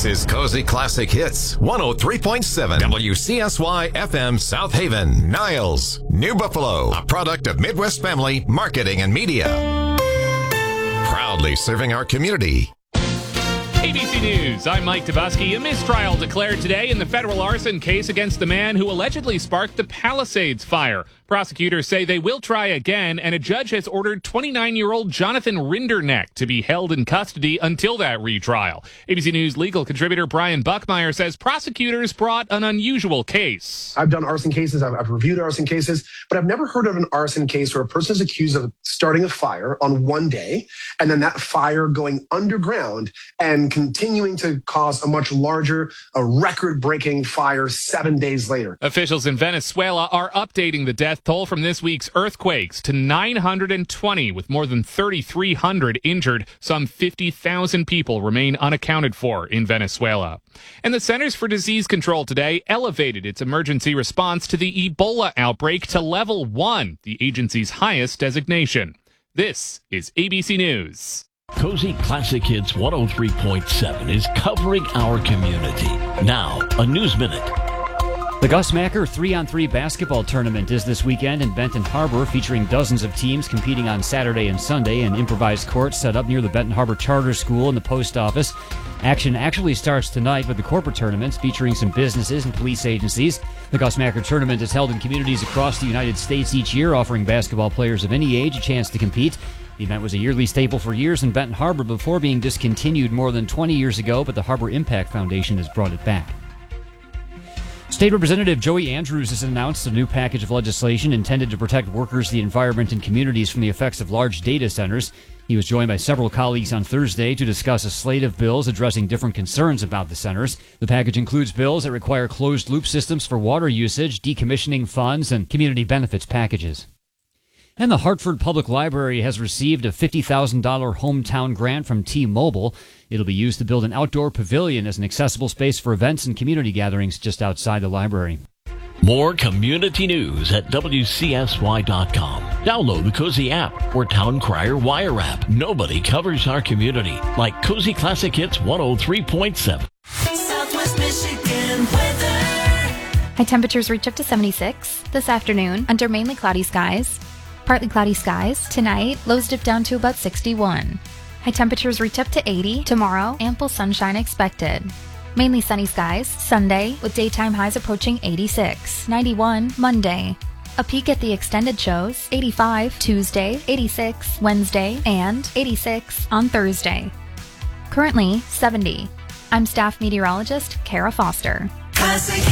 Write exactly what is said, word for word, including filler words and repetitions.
This is Cozy Classic Hits, one oh three point seven W C S Y F M South Haven, Niles, New Buffalo, a product of Midwest Family Marketing and Media. Proudly serving our community. A B C News, I'm Mike Tebusky. A mistrial declared today in the federal arson case against the man who allegedly sparked the Palisades fire. Prosecutors say they will try again, and a judge has ordered twenty-nine-year-old Jonathan Rinderneck to be held in custody until that retrial. A B C News legal contributor Brian Buckmeyer says prosecutors brought an unusual case. I've done arson cases, I've, I've reviewed arson cases, but I've never heard of an arson case where a person is accused of starting a fire on one day, and then that fire going underground and continuing to cause a much larger, a record-breaking fire seven days later. Officials in Venezuela are updating the death toll from this week's earthquakes to nine hundred twenty, with more than thirty-three hundred injured. Some fifty thousand people remain unaccounted for in Venezuela. And the Centers for Disease Control today elevated its emergency response to the Ebola outbreak to level one, the agency's highest designation. This is A B C News. Cozy Classic Hits one oh three point seven is covering our community. Now, a News Minute. The Gus Macker three on three basketball tournament is this weekend in Benton Harbor, featuring dozens of teams competing on Saturday and Sunday in improvised courts set up near the Benton Harbor Charter School and the post office. Action actually starts tonight with the corporate tournaments featuring some businesses and police agencies. The Gus Macker tournament is held in communities across the United States each year, offering basketball players of any age a chance to compete. The event was a yearly staple for years in Benton Harbor before being discontinued more than twenty years ago, but the Harbor Impact Foundation has brought it back. State Representative Joey Andrews has announced a new package of legislation intended to protect workers, the environment, and communities from the effects of large data centers. He was joined by several colleagues on Thursday to discuss a slate of bills addressing different concerns about the centers. The package includes bills that require closed-loop systems for water usage, decommissioning funds, and community benefits packages. And the Hartford Public Library has received a fifty thousand dollars hometown grant from T-Mobile. It'll be used to build an outdoor pavilion as an accessible space for events and community gatherings just outside the library. More community news at W C S Y dot com. Download the Cozy app or Town Crier Wire app. Nobody covers our community like Cozy Classic Hits one oh three point seven. Southwest Michigan weather. High temperatures reach up to seventy-six this afternoon under mainly cloudy skies. Partly cloudy skies. Tonight, lows dip down to about sixty-one. High temperatures reach up to eighty. Tomorrow, ample sunshine expected. Mainly sunny skies. Sunday, with daytime highs approaching eighty-six. ninety-one Monday. A peek at the extended shows. eighty-five Tuesday, eighty-six Wednesday, and eighty-six on Thursday. Currently, seventy. I'm staff meteorologist Kara Foster. Classic